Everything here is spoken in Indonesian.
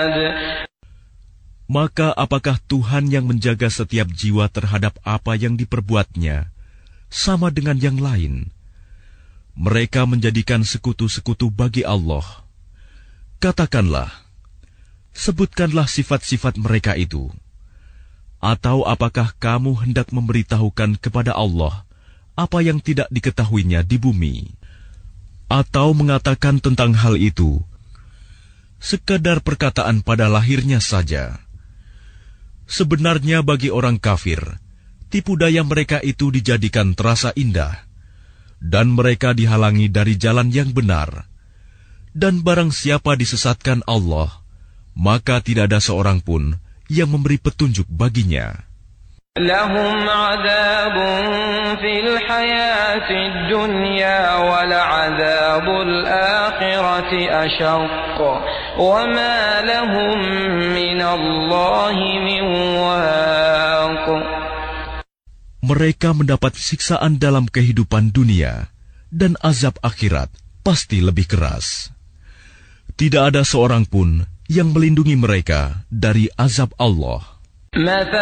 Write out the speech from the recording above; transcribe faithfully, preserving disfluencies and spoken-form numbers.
Maka apakah Tuhan yang menjaga setiap jiwa terhadap apa yang diperbuatnya sama dengan yang lain? Mereka menjadikan sekutu-sekutu bagi Allah. Katakanlah, sebutkanlah sifat-sifat mereka itu. Atau apakah kamu hendak memberitahukan kepada Allah apa yang tidak diketahuinya di bumi? Atau mengatakan tentang hal itu sekadar perkataan pada lahirnya saja? Sebenarnya bagi orang kafir, tipu daya mereka itu dijadikan terasa indah, dan mereka dihalangi dari jalan yang benar. Dan barang siapa disesatkan Allah, maka tidak ada seorang pun yang memberi petunjuk baginya. Lahum adzabun fil hayatid dunya wal adzabul akhirati asyaq wa ma lahum minallahi min waq. Mereka mendapat siksaan dalam kehidupan dunia, dan azab akhirat pasti lebih keras. Tidak ada seorang pun yang melindungi mereka dari azab Allah.